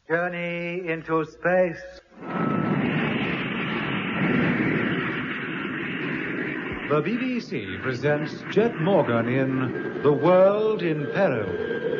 Journey into space. The BBC presents Jet Morgan in The World in Peril.